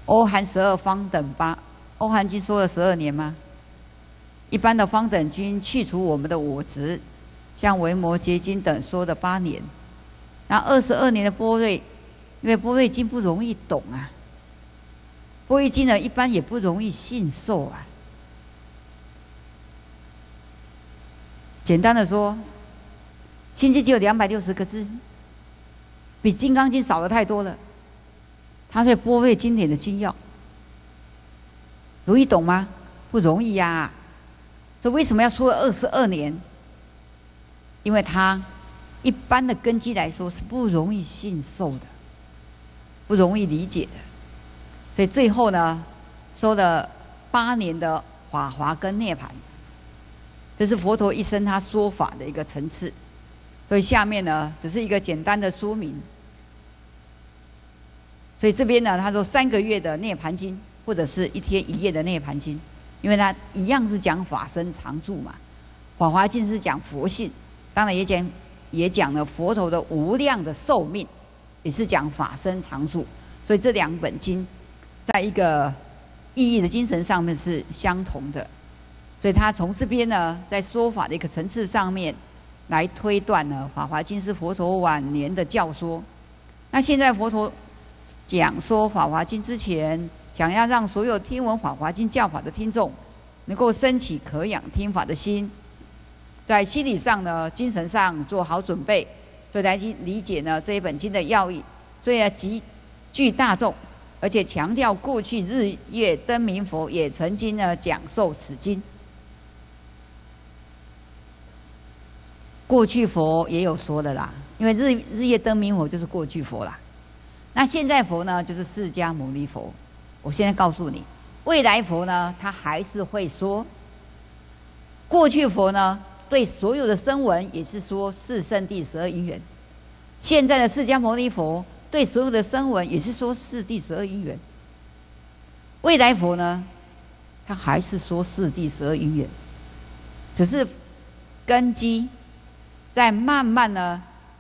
欧含12方等8，欧含经说了12年吗？一般的方等经去除我们的我执，像维摩诘经等说的8年。那22年的般若，因为般若经不容易懂啊，般若经呢一般也不容易信受啊。简单的说，心经只有260个字，比金刚经少的太多了。它是般若经典的精要，容易懂吗？不容易呀。所以为什么要说22年？因为它一般的根基来说是不容易信受的，不容易理解的。所以最后呢，说了8年的法华跟涅槃，这是佛陀一生他说法的一个层次。所以下面呢，只是一个简单的说明。所以这边呢，他说3个月的涅槃经，或者是1天1夜的涅槃经，因为它一样是讲法身常住嘛。法华经是讲佛性，当然也讲了佛陀的无量的寿命，也是讲法身常住。所以这2本经，在一个意义的精神上面是相同的。所以他从这边呢，在说法的一个层次上面来推断呢，《法华经》是佛陀晚年的教说。那现在佛陀讲说《法华经》之前，想要让所有听闻《法华经》教法的听众，能够升起可养听法的心，在心理上呢、精神上做好准备，所以来理解呢这一本经的要义。所以呢，极具大众，而且强调过去日月灯明佛也曾经呢讲授此经。过去佛也有说的啦，因为日月灯明佛就是过去佛啦。那现在佛呢，就是释迦牟尼佛。我现在告诉你，未来佛呢，他还是会说。过去佛呢，对所有的声闻也是说四圣谛12因缘。现在的释迦牟尼佛对所有的声闻也是说四谛12因缘。未来佛呢，他还是说四谛12因缘，只是根基在慢慢呢，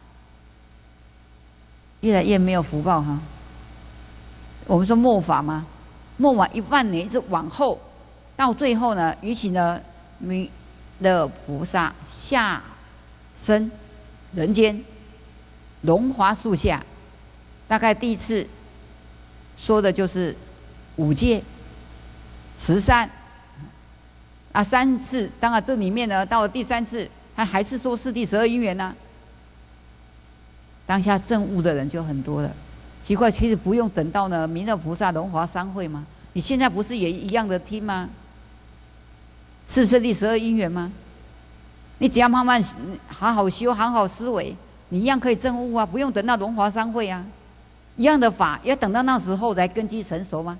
越来越没有福报哈。我们说末法吗？末法1万年一直往后，到最后呢，于其呢，弥勒菩萨下生人间，龙华树下，大概第一次说的就是5戒、13啊，3次。当然这里面呢，到了第3次，他还是说四谛12因缘呐。当下证悟的人就很多了。奇怪，其实不用等到呢弥勒菩萨龙华三会吗？你现在不是也一样的听吗？是四谛12因缘吗？你只要慢慢好好修，好好思维，你一样可以证悟啊，不用等到龙华三会啊。一样的法，要等到那时候才根基成熟吗？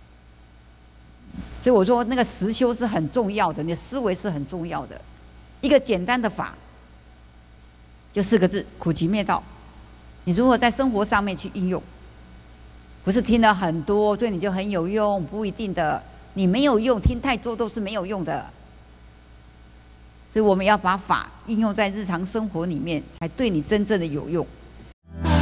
所以我说那个实修是很重要的，你的思维是很重要的。一个简单的法，就4个字：苦集灭道。你如何在生活上面去应用？不是听了很多对你就很有用，不一定的。你没有用，听太多都是没有用的。所以我们要把法应用在日常生活里面，才对你真正的有用。